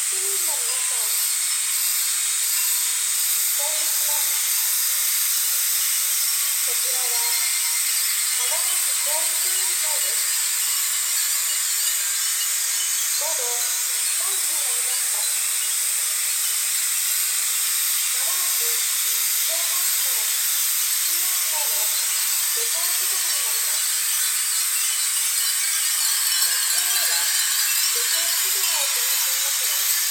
市民の皆さん、こんにちは。こちらは浜松教育委員会です。午後3時になりました。まもなく小学校、中学校の下校時刻になります。学校では下校授業を行っていますが、